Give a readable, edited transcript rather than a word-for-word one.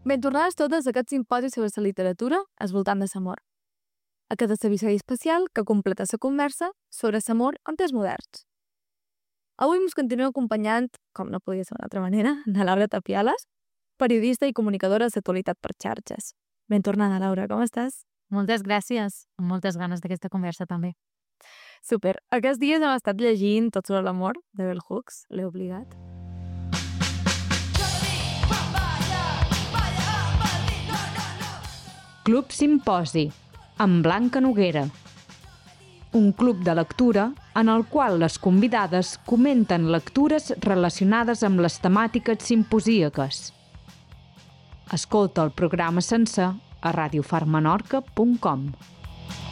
Ben tornades totes a aquest simposi sobre la literatura al voltant de l'amor. Aquest episodi especial que completa la conversa sobre l'amor en temps moderns. Avui ens continuem acompanyant, com no podia ser d'una altra manera, de Laura Tapiales, periodista i comunicadora d'actualitat per xarxes. Ben tornada, Laura, com estàs? Moltes gràcies, amb moltes ganes d'aquesta conversa també. Super. Aquests dies hem estat llegint Tot sobre l'amor, de Bell Hooks, l'he obligat. Club Simposi, amb Blanca Noguera. Un club de lectura en el qual les convidades comenten lectures relacionades amb les temàtiques simposíaques. Escolta el programa sencer a radiofarmenorca.com.